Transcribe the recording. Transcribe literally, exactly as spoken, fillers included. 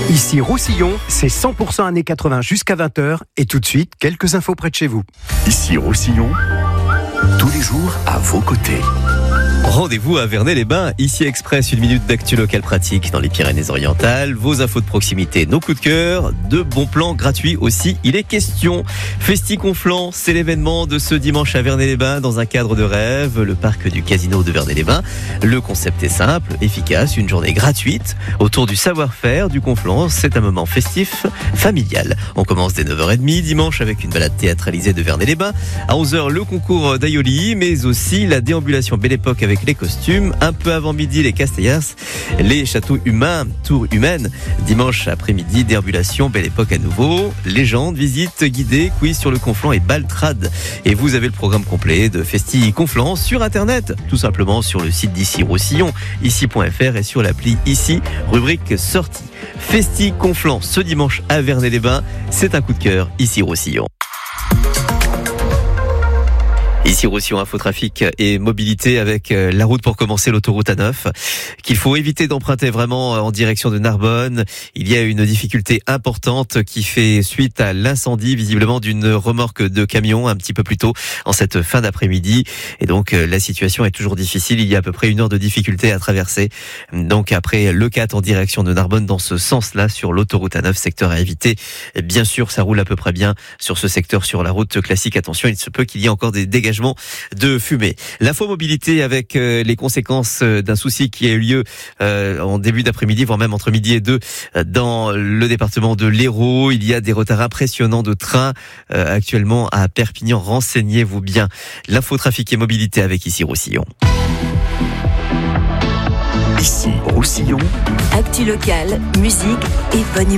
Ici Roussillon, c'est cent pour cent années quatre-vingts jusqu'à vingt heures. Et tout de suite, quelques infos près de chez vous. Ici Roussillon, tous les jours à vos côtés. Rendez-vous à Vernet-les-Bains, ici Express, une minute d'actu locale pratique dans les Pyrénées-Orientales. Vos infos de proximité, nos coups de cœur, de bons plans gratuits aussi. Il est question. Festi-Conflans, c'est l'événement de ce dimanche à Vernet-les-Bains dans un cadre de rêve, le parc du casino de Vernet-les-Bains. Le concept est simple, efficace, une journée gratuite autour du savoir-faire du Conflans. C'est un moment festif, familial. On commence dès neuf heures trente dimanche avec une balade théâtralisée de Vernet-les-Bains. À onze heures, le concours d'Aioli, mais aussi la déambulation Belle Époque avec les costumes. Un peu avant midi, les Castellas, les châteaux humains, tours humaines. Dimanche après-midi, déambulation Belle Époque à nouveau. Légendes, visites guidées, quiz sur le Conflans et baltrade. Et vous avez le programme complet de Festi-Conflans sur Internet, tout simplement sur le site d'Ici Roussillon, ici point f r et sur l'appli Ici, rubrique sortie. Festi-Conflans ce dimanche à Vernet-les-Bains, c'est un coup de cœur, Ici Roussillon. Ici Roussillon, infotrafic et mobilité avec la route pour commencer, l'autoroute A neuf, qu'il faut éviter d'emprunter vraiment en direction de Narbonne. Il y a une difficulté importante qui fait suite à l'incendie visiblement d'une remorque de camion un petit peu plus tôt en cette fin d'après-midi. Et donc la situation est toujours difficile. Il y a à peu près une heure de difficulté à traverser. Donc après le quatre en direction de Narbonne dans ce sens-là sur l'autoroute A neuf, secteur à éviter. Bien sûr, ça roule à peu près bien sur ce secteur sur la route classique. Attention, il se peut qu'il y ait encore des dégâts de fumée. L'info mobilité avec euh, les conséquences euh, d'un souci qui a eu lieu euh, en début d'après-midi, voire même entre midi et deux, euh, dans le département de l'Hérault. Il y a des retards impressionnants de trains euh, actuellement à Perpignan. Renseignez-vous bien. L'info trafic et mobilité avec Ici Roussillon. Ici Roussillon. Actu locale, musique et bonne humeur.